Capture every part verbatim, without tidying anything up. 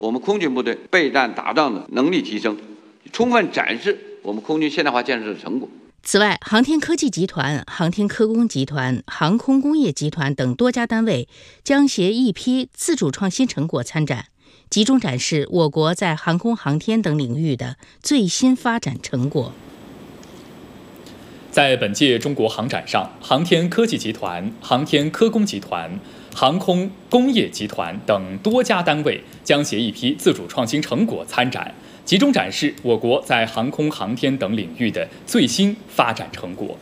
我们空军部队备战打仗的能力提升，充分展示我们空军现代化建设的成果。 此外，航天科技集团、航天科工集团、航空工业集团等多家单位将携一批自主创新成果参展，集中展示我国在航空航天等领域的最新发展成果。 在本届中国航展上，航天科技集团、航天科工集团、航空工业集团等多家单位将携一批自主创新成果参展，集中展示我国在航空航天等领域的最新发展成果。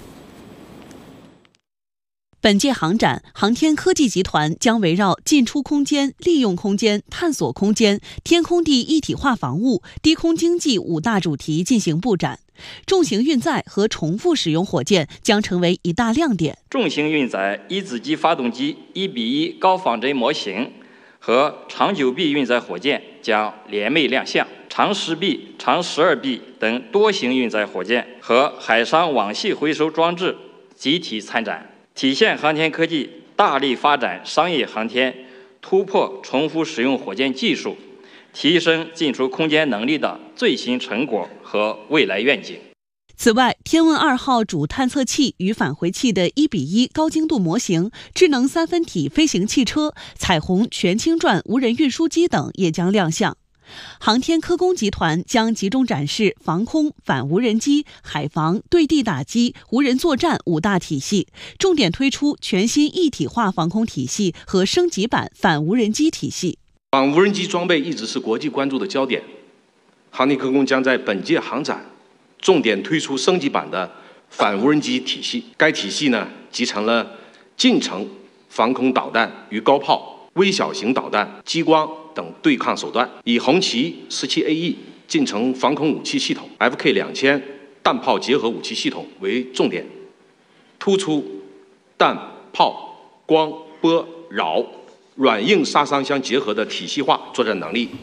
本届航展，航天科技集团将围绕进出空间、利用空间、探索空间、天空地一体化防务、低空经济五大主题进行布展。重型运载和重复使用火箭将成为一大亮点。 重型运载一子机发动机一比一高仿真模型和长九臂运载火箭将联袂亮相，长十臂、长十二臂等多型运载火箭和海上网系回收装置集体参展，体现航天科技大力发展商业航天，突破重复使用火箭技术，提升进出空间能力的最新成果和未来愿景。 此外，天问二号主探测器与返回器的一比一高精度模型、智能三分体飞行汽车、彩虹全倾转无人运输机等也将亮相。航天科工集团将集中展示防空、反无人机、海防、对地打击、无人作战五大体系，重点推出全新一体化防空体系和升级版反无人机体系。 反无人机装备一直是国际关注的焦点，航天科工将在本届航展重点推出升级版的反无人机体系。该体系呢，集成了近程防空导弹与高炮、微小型导弹、激光等对抗手段，以红旗 十七 A E 近程防空武器系统、F K 两千弹炮结合武器系统为重点，突出弹、炮、光、波、扰软硬杀伤相结合的体系化作战能力。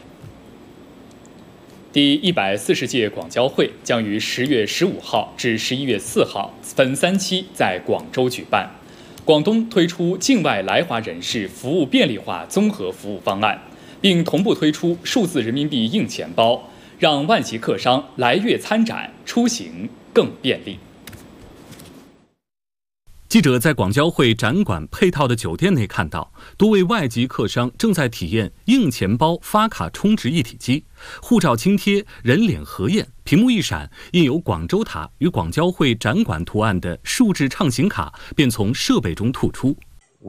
第一百四十届广交会将于十月十五号至十一月四号分三期在广州举办。广东推出境外来华人士服务便利化综合服务方案，并同步推出数字人民币硬钱包，让外籍客商来粤参展出行更便利。 记者在广交会展馆配套的酒店内看到，多位外籍客商正在体验硬钱包发卡充值一体机，护照轻贴，人脸核验，屏幕一闪，印有广州塔与广交会展馆图案的数字畅行卡便从设备中吐出。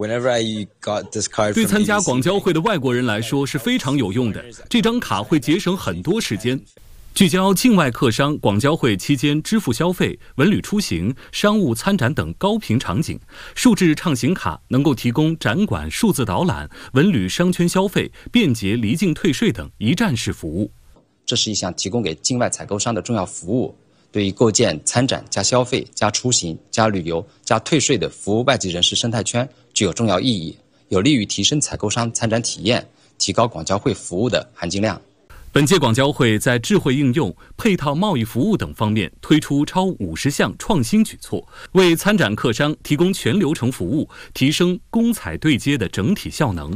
对参加广交会的外国人来说是非常有用的，这张卡会节省很多时间。聚焦境外客商广交会期间支付消费、文旅出行、商务参展等高频场景，数字畅行卡能够提供展馆数字导览、文旅商圈消费、便捷离境退税等一站式服务。 这是一项提供给境外采购商的重要服务，对于构建参展加消费加出行加旅游加退税的服务外籍人士生态圈具有重要意义，有利于提升采购商参展体验，提高广交会服务的含金量。 本届广交会在智慧应用、配套贸易服务等方面推出超五十项创新举措，为参展客商提供全流程服务，提升供采对接的整体效能。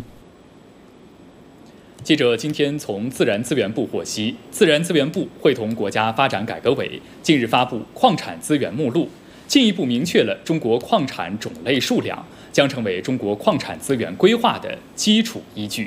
记者今天从自然资源部获悉，自然资源部会同国家发展改革委近日发布矿产资源目录，进一步明确了中国矿产种类数量，将成为中国矿产资源规划的基础依据。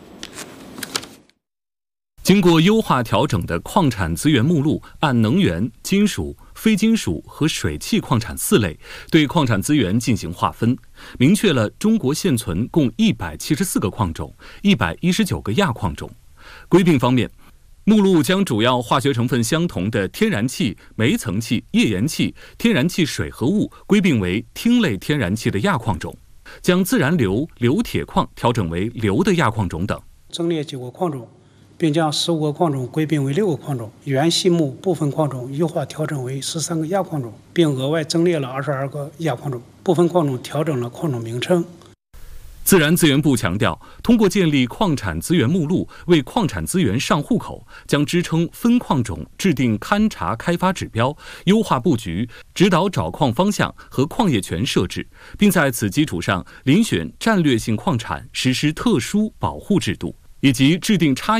经过优化调整的矿产资源目录，按能源、金属、非金属和水汽矿产四类对矿产资源进行划分，明确了中国现存共一百七十四个矿种、一百一十九个亚矿种。归并方面，目录将主要化学成分相同的天然气、煤层气、页岩气、天然气水合物归并为烃类天然气的亚矿种，将自然硫、硫铁矿调整为硫的亚矿种等。 增列九个矿种，并将十五个矿种归并为六个矿种，原细目部分矿种优化调整为十三个亚矿种，并额外增列了二十二个亚矿种。部分矿种调整了矿种名称。 自然资源部强调，通过建立矿产资源目录，为矿产资源上户口，将支撑分矿种制定勘察开发指标，优化布局，指导找矿方向和矿业权设置，并在此基础上遴选战略性矿产，实施特殊保护制度。 以及制定差